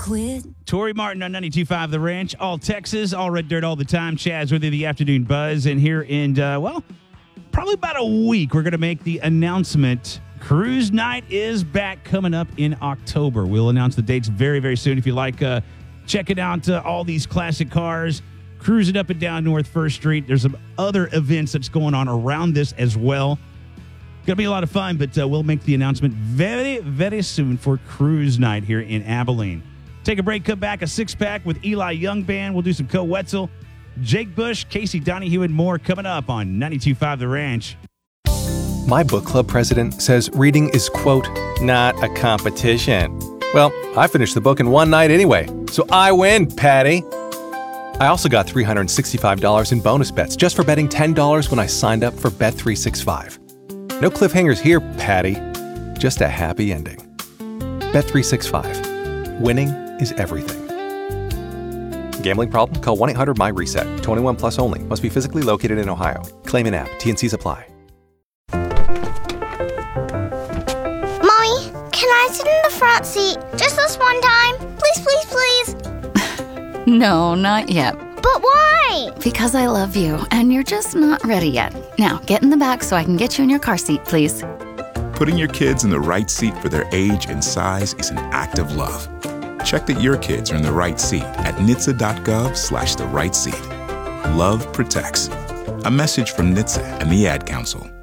quit. Tori Martin on 92.5 The Ranch, all Texas, all Red Dirt all the time. Chaz with you, the afternoon buzz. And here in, probably about a week, we're going to make the announcement. Cruise Night is back coming up in October. We'll announce the dates very, very soon. If you like checking out all these classic cars, cruising up and down North First Street, there's some other events that's going on around this as well. Going to be a lot of fun, but we'll make the announcement very, very soon for Cruise Night here in Abilene. Take a break, come back, a six-pack with Eli Young Band. We'll do some Co-Wetzel, Jake Bush, Casey Donahue, and more coming up on 92.5 The Ranch. My book club president says reading is, quote, not a competition. Well, I finished the book in one night anyway, so I win, Patty. I also got $365 in bonus bets just for betting $10 when I signed up for Bet365. No cliffhangers here, Patty. Just a happy ending. Bet365. Winning is everything. Gambling problem? Call 1-800-MY-RESET. 21 plus only. Must be physically located in Ohio. Claim in app. T&Cs apply. Mommy, can I sit in the front seat just this one time? Please, please, please. No, not yet. But why? Because I love you, and you're just not ready yet. Now, get in the back so I can get you in your car seat, please. Putting your kids in the right seat for their age and size is an act of love. Check that your kids are in the right seat at NHTSA.gov/the right seat. Love protects. A message from NHTSA and the Ad Council.